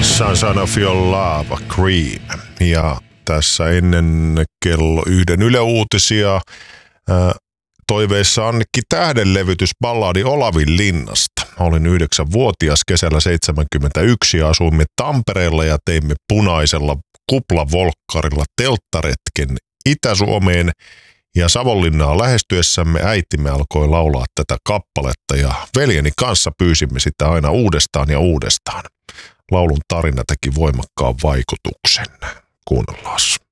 Sunshine of Your Love, Cream. Ja tässä ennen kello 1 Yle Uutisia toiveissa Annikki Tähden levytys balladi Olavin linnasta. Olin 9-vuotias kesällä 1971 ja asuimme Tampereella ja teimme punaisella kuplavolkkarilla telttaretken Itä-Suomeen. Ja Savonlinnaa lähestyessämme äitimme alkoi laulaa tätä kappaletta ja veljeni kanssa pyysimme sitä aina uudestaan ja uudestaan. Laulun tarina teki voimakkaan vaikutuksen. Kuunnellaan.